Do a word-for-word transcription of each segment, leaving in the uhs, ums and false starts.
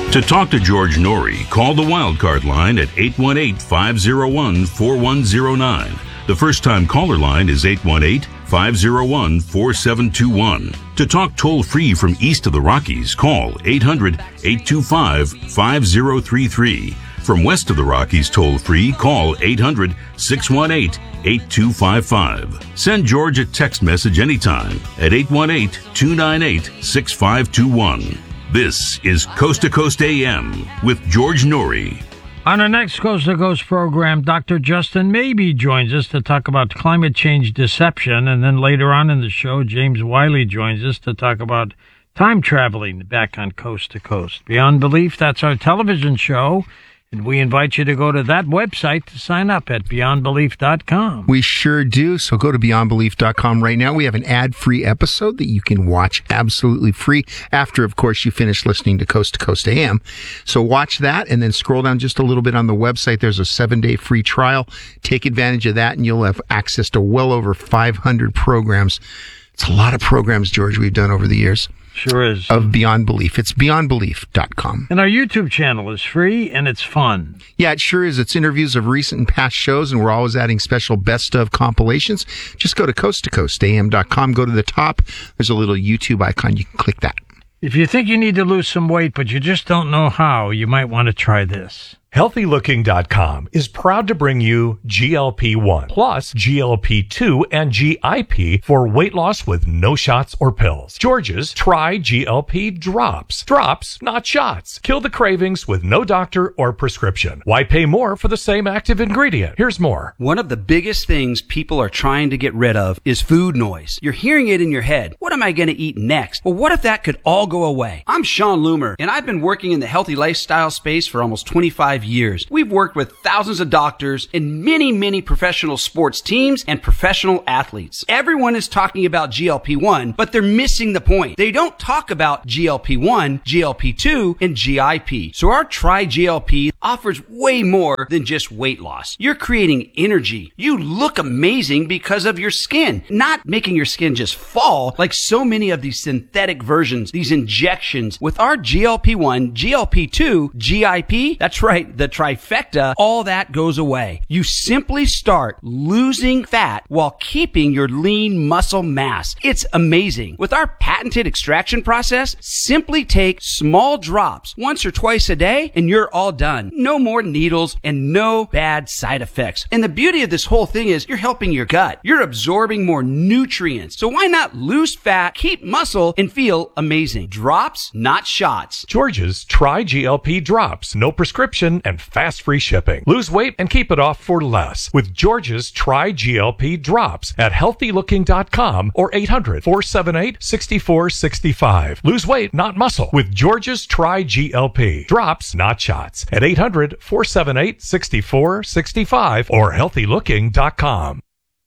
To talk to George Norrie, call the Wildcard line at eight one eight, five oh one, four one oh nine. The first-time caller line is eight one eight, five oh one, four seven two one. To talk toll-free from east of the Rockies, call eight hundred, eight two five, five oh three three. From west of the Rockies toll-free, call eight hundred, six one eight, eight two five five. Send George a text message anytime at eight one eight, two nine eight, six five two one. This is Coast to Coast A M with George Norrie. On our next Coast to Coast program, Doctor Justin Maybe joins us to talk about climate change deception, and then later on in the show, James Wiley joins us to talk about time traveling back on Coast to Coast. Beyond Belief, that's our television show. And we invite you to go to that website to sign up at beyond belief dot com. We sure do. So go to beyond belief dot com right now. We have an ad-free episode that you can watch absolutely free after, of course, you finish listening to Coast to Coast A M. So watch that and then scroll down just a little bit on the website. There's a seven-day free trial. Take advantage of that and you'll have access to well over five hundred programs. It's a lot of programs, George, we've done over the years. Sure is. Of Beyond Belief. It's beyond belief dot com. And our YouTube channel is free and it's fun. Yeah, it sure is. It's interviews of recent and past shows, and we're always adding special best of compilations. Just go to coast to coast A M dot com. Go to the top. There's a little YouTube icon. You can click that. If you think you need to lose some weight, but you just don't know how, you might want to try this. healthy looking dot com is proud to bring you G L P one plus G L P two and G I P for weight loss with no shots or pills. George's Try G L P Drops. Drops, not shots. Kill the cravings with no doctor or prescription. Why pay more for the same active ingredient? Here's more. One of the biggest things people are trying to get rid of is food noise. You're hearing it in your head. What am I going to eat next? Well, what if that could all go away? I'm Sean Loomer, and I've been working in the healthy lifestyle space for almost twenty-five years. We've worked with thousands of doctors and many, many professional sports teams and professional athletes. Everyone is talking about G L P one, but they're missing the point. They don't talk about G L P one, G L P two, and G I P. So our Try G L P offers way more than just weight loss. You're creating energy. You look amazing because of your skin, not making your skin just fall like so many of these synthetic versions, these injections. With our G L P one, G L P two, G I P, that's right, the trifecta, all that goes away. You simply start losing fat while keeping your lean muscle mass. It's amazing. With our patented extraction process, simply take small drops once or twice a day and you're all done. No more needles and no bad side effects. And the beauty of this whole thing is you're helping your gut. You're absorbing more nutrients. So why not lose fat, keep muscle, and feel amazing? Drops, not shots. George's Try G L P Drops. No prescription and fast free shipping. Lose weight and keep it off for less with George's Try G L P Drops at healthy looking dot com or eight hundred, four seven eight, six four six five. Lose weight, not muscle with George's Try G L P Drops, not shots at eight hundred, four seven eight, six four six five or healthy looking dot com.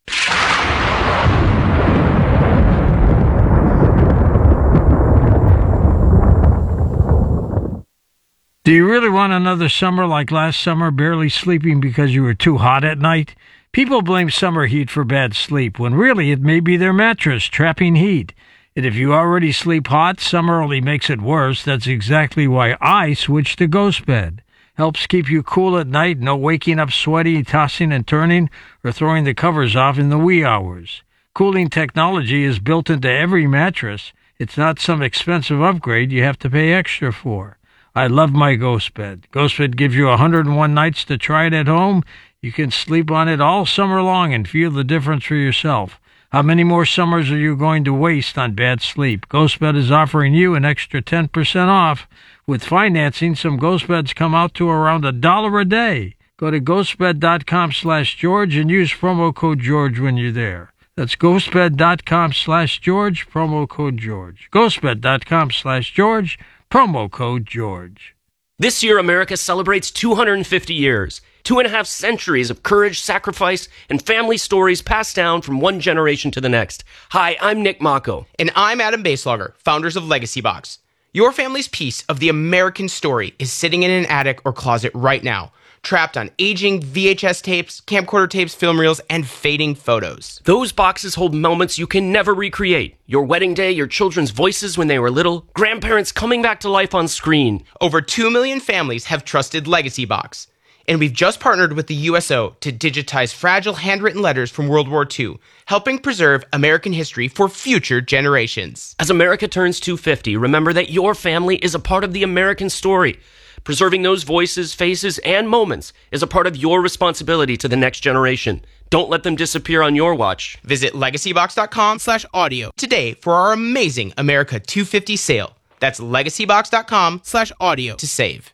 Do you really want another summer like last summer, barely sleeping because you were too hot at night? People blame summer heat for bad sleep, when really it may be their mattress trapping heat. And if you already sleep hot, summer only makes it worse. That's exactly why I switched to Ghost Bed. Helps keep you cool at night, no waking up sweaty, tossing and turning, or throwing the covers off in the wee hours. Cooling technology is built into every mattress. It's not some expensive upgrade you have to pay extra for. I love my Ghost Bed. Ghost Bed gives you one hundred one nights to try it at home. You can sleep on it all summer long and feel the difference for yourself. How many more summers are you going to waste on bad sleep? Ghost Bed is offering you an extra ten percent off. With financing, some Ghost Beds come out to around a dollar a day. Go to ghostbed.com slash George and use promo code George when you're there. That's ghostbed.com slash George, promo code George. ghostbed.com slash George, promo code George. This year, America celebrates two hundred fifty years, two and a half centuries of courage, sacrifice, and family stories passed down from one generation to the next. Hi, I'm Nick Mako. And I'm Adam Baselogger, founders of Legacy Box. Your family's piece of the American story is sitting in an attic or closet right now. trapped on aging V H S tapes, camcorder tapes, film reels, and fading photos. Those boxes hold moments you can never recreate. Your wedding day, your children's voices when they were little, grandparents coming back to life on screen. Over two million families have trusted Legacy Box. And we've just partnered with the U S O to digitize fragile handwritten letters from World War Two, helping preserve American history for future generations. As America turns two hundred fifty, remember that your family is a part of the American story. Preserving those voices, faces, and moments is a part of your responsibility to the next generation. Don't let them disappear on your watch. Visit legacybox.com slash audio today for our amazing America two fifty sale. That's legacybox.com slash audio to save.